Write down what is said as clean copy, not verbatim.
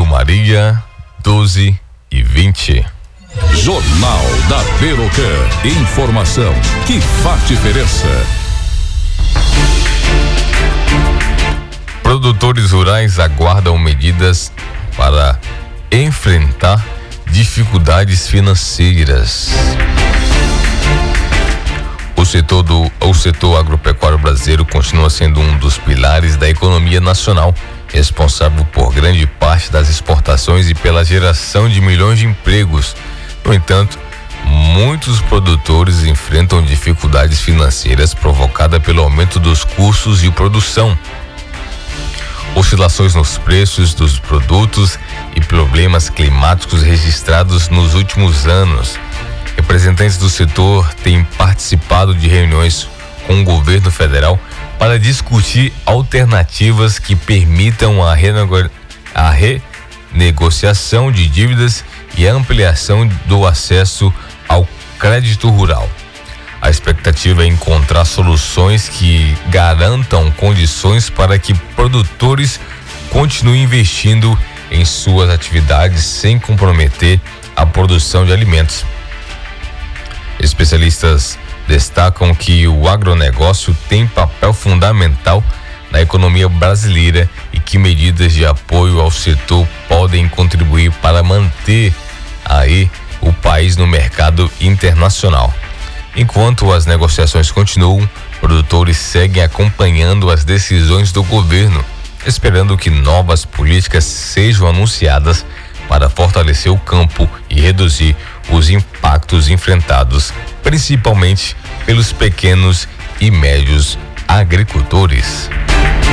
Maria, 12:20. Jornal da Perocan. Informação que faz diferença. Produtores rurais aguardam medidas para enfrentar dificuldades financeiras. O setor agropecuário brasileiro continua sendo um dos pilares da economia nacional, responsável por grande parte das exportações e pela geração de milhões de empregos. No entanto, muitos produtores enfrentam dificuldades financeiras provocadas pelo aumento dos custos de produção, oscilações nos preços dos produtos e problemas climáticos registrados nos últimos anos. Representantes do setor têm participado de reuniões com o governo federal para discutir alternativas que permitam a renegociação de dívidas e a ampliação do acesso ao crédito rural. A expectativa é encontrar soluções que garantam condições para que produtores continuem investindo em suas atividades sem comprometer a produção de alimentos. Especialistas destacam que o agronegócio tem papel fundamental na economia brasileira e que medidas de apoio ao setor podem contribuir para manter aí o país no mercado internacional. Enquanto as negociações continuam, produtores seguem acompanhando as decisões do governo, esperando que novas políticas sejam anunciadas para fortalecer o campo e reduzir os impactos enfrentados, principalmente pelos pequenos e médios agricultores.